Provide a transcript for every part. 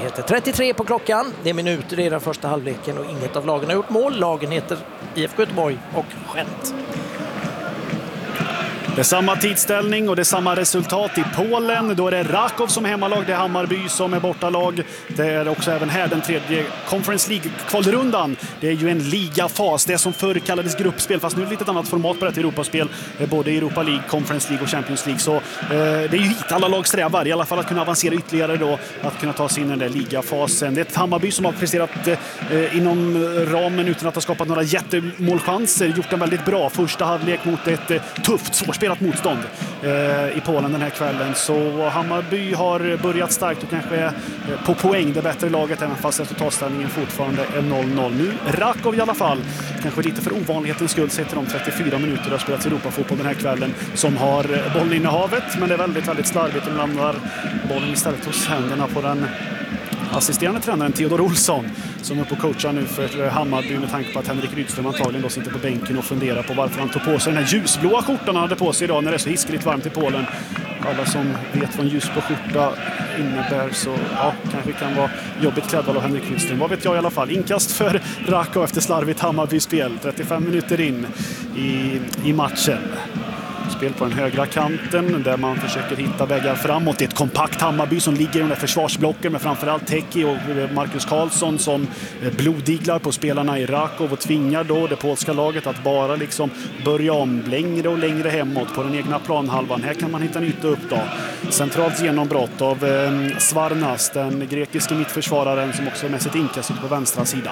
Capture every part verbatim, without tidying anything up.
omständigheter. trettiotre på klockan, det är minuter i den första halvleken och inget av lagen har gjort mål. Lagen heter I F K Göteborg och Gent. Det är samma tidställning och det är samma resultat i Polen. Då är det Raków som är hemmalag, det är Hammarby som är bortalag. Det är också även här den tredje Conference League-kvalrundan. Det är ju en ligafas, det som förr kallades gruppspel, fast nu är det lite ett annat format på det här Europaspel. Både Europa League, Conference League och Champions League. Så eh, det är ju hit alla lag strävar, i alla fall att kunna avancera ytterligare då, att kunna ta sig in i den där ligafasen. Det är ett Hammarby som har presterat eh, inom ramen utan att ha skapat några jättemålchanser. Gjort en väldigt bra första halvlek mot ett eh, tufft, svårspelat motstånd eh, i Polen den här kvällen. Så Hammarby har börjat starkt och kanske är på poäng det bättre laget, även fast resultatställningen fortfarande är noll noll. Nu Raków i alla fall, kanske lite för ovanlighetens skull sett till de trettiofyra minuter det har spelats Europafotboll den här kvällen, som har bollinnehavet, men det är väldigt, väldigt slarvigt och lämnar bollen istället hos händerna på den assisterande tränaren Theodor Olsson, som är på coachar nu för Hammarby, med tanke på att Henrik Rydström antagligen då sitter på bänken och funderar på varför han tog på sig den här ljusblåa skjortan han hade på sig idag när det är så hiskeligt varmt i Polen. Alla som vet vad en ljusblå skjorta innebär, så ja, kanske kan vara jobbigt klädd av Henrik Rydström. Vad vet jag i alla fall. Inkast för Raków efter slarvigt Hammarby-spel. trettiofem minuter in i, i matchen. Spel på den högra kanten där man försöker hitta vägar framåt. Det är ett kompakt Hammarby som ligger under försvarsblocken med framförallt Teki och Marcus Karlsson som blodiglar på spelarna i Raków och tvingar då det polska laget att bara liksom börja om längre och längre hemåt på den egna planhalvan. Här kan man hitta en yta upp då. Centralt genombrott av eh, Svarnas, den grekiska mittförsvararen som också är med sitt inkast på vänstra sidan.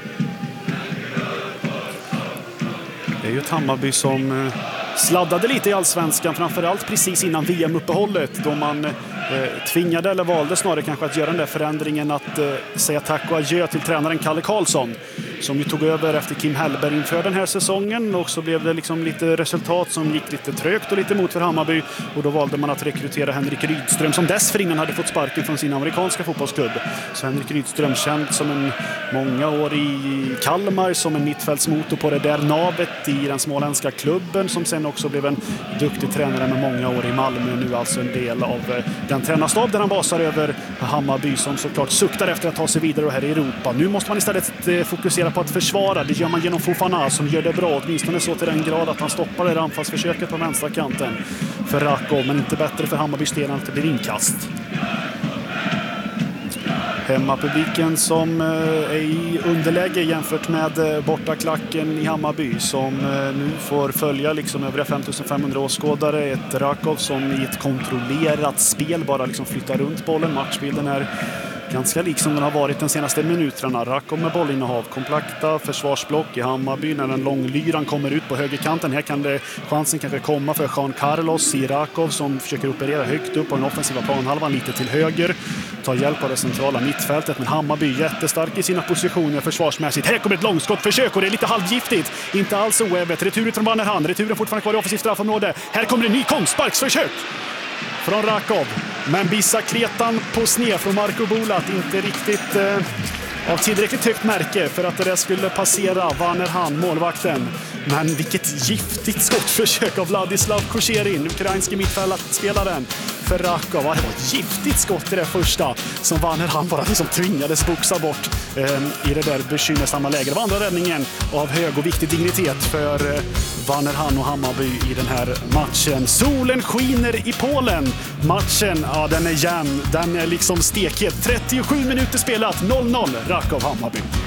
Det är ju ett Hammarby som eh, sladdade lite i allsvenskan, framförallt precis innan V M-uppehållet, då man eh, tvingade, eller valde snarare kanske, att göra den där förändringen att eh, säga tack och adjö till tränaren Kalle Karlsson, som ju tog över efter Kim Hellberg inför den här säsongen, och så blev det liksom lite resultat som gick lite trögt och lite emot för Hammarby, och då valde man att rekrytera Henrik Rydström, som dessförinnan hade fått sparken från sin amerikanska fotbollsklubb. Så Henrik Rydström, känd som en många år i Kalmar som en mittfältsmotor på det där navet i den småländska klubben, som sen också blev en duktig tränare med många år i Malmö, nu alltså en del av den tränarstab där han basar över Hammarby, som såklart suktar efter att ta sig vidare här i Europa. Nu måste man istället fokusera på att försvara. Det gör man genom Fofana, som gör det bra, åtminstone så till den grad att han stoppar det anfallsförsöket på vänstra kanten för Raków, men inte bättre för Hammarbys del än att det blir inkast. Hemmapubliken som är i underläge jämfört med bortaklacken i Hammarby, som nu får följa liksom övriga fem tusen femhundra åskådare. Ett Raków som i ett kontrollerat spel bara liksom flyttar runt bollen. Matchbilden är ganska lik som den har varit de senaste minuterna. Raków med bollinnehav, kompakta försvarsblock i Hammarby när den långlyran kommer ut på högerkanten. Här kan det chansen kanske komma för Jean Carlos i Raków, som försöker operera högt upp på den offensiva planhalvan lite till höger. Tar hjälp av det centrala mittfältet, men Hammarby jättestark i sina positioner försvarsmässigt. Här kommer ett långskottförsök och det är lite halvgiftigt. Inte alls oävet. Retur från Van der Hand. Returen fortfarande kvar i offensivt straffområde. Här kommer en ny konstsparksförsök från Raków. Men Bicicletan på sned från Marco Bolat, inte riktigt eh, av tillräckligt högt märke för att det där skulle passera Van der Hand, målvakten. Men vilket giftigt skottförsök av Vladislav Kocherin, ukrainske mittfältspelaren för Raków. Det var ett giftigt skott i det första som Van der Hand bara liksom tvingades boxa bort eh, i det där bekymmersamma läget. Det var andra räddningen av hög och viktig dignitet för eh, Van der Hand och Hammarby i den här matchen. Solen skiner i Polen. Matchen, ja, den är jämn. Den är liksom stekhet. trettiosju minuter spelat, noll noll Raków Hammarby.